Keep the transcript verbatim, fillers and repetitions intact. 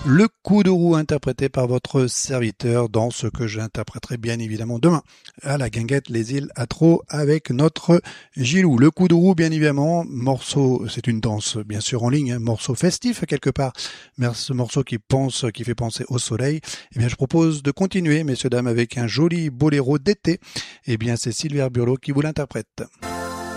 Le coup de roue interprété par votre serviteur dans ce que j'interpréterai bien évidemment demain à la Guinguette Les Îles Atro avec notre Gilou. Le coup de roue bien évidemment, morceau, c'est une danse bien sûr en ligne, hein, morceau festif quelque part, mais ce morceau qui pense, qui fait penser au soleil. Eh bien je propose de continuer messieurs dames avec un joli boléro d'été. Eh bien c'est Sylvia Burlot qui vous l'interprète.